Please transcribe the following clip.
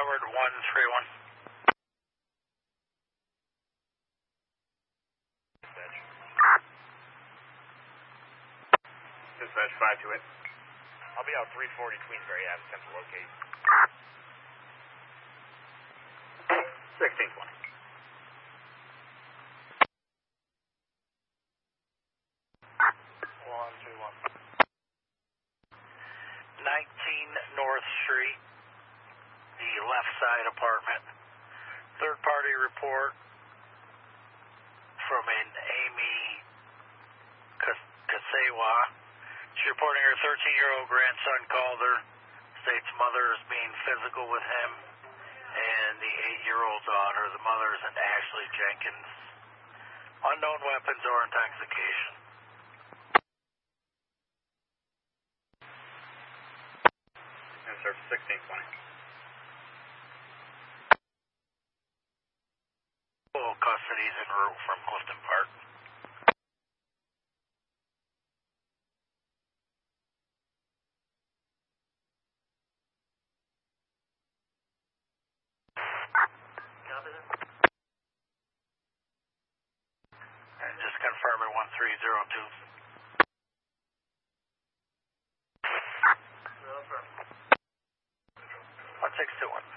covered 131. Dispatch 528. I'll be out 340 Queensbury Ave, attempt to locate. 1620. 19 North Street, the left side apartment. Third party report from an Amy Kasewa. She's reporting her 13-year-old grandson called her, states mother is being physical with him, and the 8-year-old daughter, the mother is an Ashley Jenkins. Unknown weapons or intoxication. Answer 1620. Full custody is en route from Clifton Park. And just confirming 1302. 1621.